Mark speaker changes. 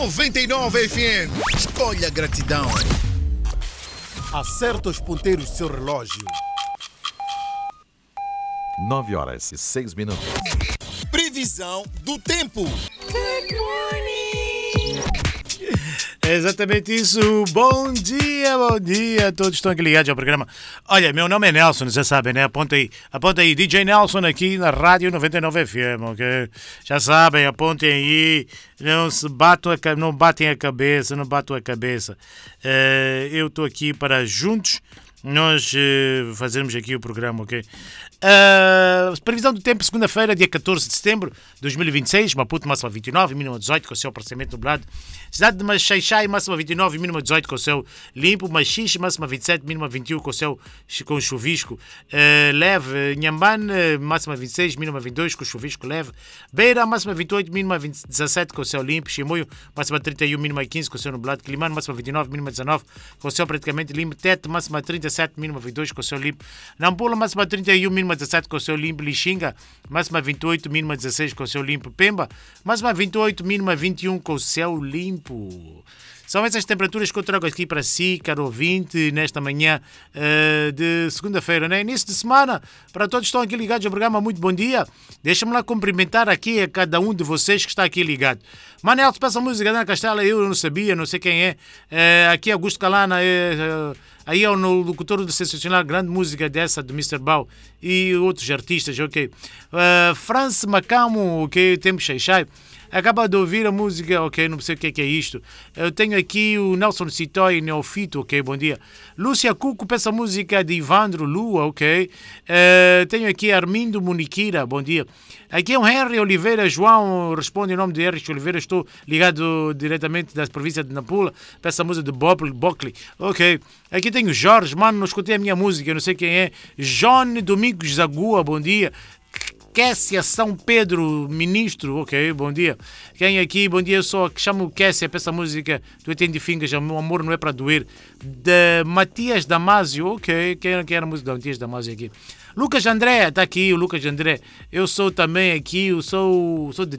Speaker 1: 99 FM. Escolha gratidão.
Speaker 2: Acerta os ponteiros do seu relógio.
Speaker 3: 9h06.
Speaker 1: Previsão do tempo.
Speaker 4: É exatamente isso. Bom dia. Todos estão aqui ligados ao programa. Olha, meu nome é Nelson, já sabem, né? Aponta aí. DJ Nelson aqui na Rádio 99 FM, ok? Já sabem, apontem aí. Não batem a cabeça. Eu estou aqui para juntos nós fazermos aqui o programa, ok? Previsão do tempo, segunda-feira, dia 14 de setembro de 2026, Maputo, máxima 29, mínima 18, com o céu parcialmente nublado. Cidade de Xai-Xai, máxima 29, mínima 18, com o céu limpo. Machixe, máxima 27, mínima 21, com o céu com chuvisco leve. Nhambane, máxima 26, mínima 22, com chuvisco leve. Beira, máxima 28, mínima 17, com o céu limpo. Chimoio, máxima 31, mínima 15, com o céu nublado. Quilimane, máxima 29, mínima 19, com o céu praticamente limpo. Tete, máxima 37, mínima 22, com o céu limpo. Nampula, máxima 31, mínima 17, com o céu limpo. Lixinga, máxima 28, mínima 16, com o céu limpo. Pemba, máxima 28, mínima 21, com o céu limpo. São essas temperaturas que eu trago aqui para si, caro ouvinte, nesta manhã de segunda-feira, né? Início de semana. Para todos que estão aqui ligados ao programa, muito bom dia. Deixa-me lá cumprimentar aqui a cada um de vocês que está aqui ligado. Manel, peça a música da Castela, eu não sabia, não sei quem é. Aqui Augusto Calana, aí é o locutor do sensacional, grande música dessa do Mr. Bau e outros artistas, ok. France Macamo, ok, Tempo Xai-Xai. Acaba de ouvir a música, ok, não sei o que é isto. Eu tenho aqui o Nelson Citói Neofito, ok, bom dia. Lúcia Cuco, peça a música de Ivandro Lua, ok. Tenho aqui Armindo Muniquira, bom dia. Aqui é o Henry Oliveira, João responde em nome de Henry Oliveira, estou ligado diretamente da província de Nampula, peça a música de Bockley, ok. Aqui tenho Jorge, mano, não escutei a minha música, não sei quem é. John Domingos Zagua, bom dia. Kessia São Pedro, ministro, ok, bom dia. Quem aqui, bom dia, eu sou que chamo Kessia, para essa música Tu Entende Fingas, meu amor não é para doer, de Matias Damasio, ok, quem era a música de Matias Damasio aqui? Lucas André, está aqui o Lucas André, eu sou também aqui, eu sou de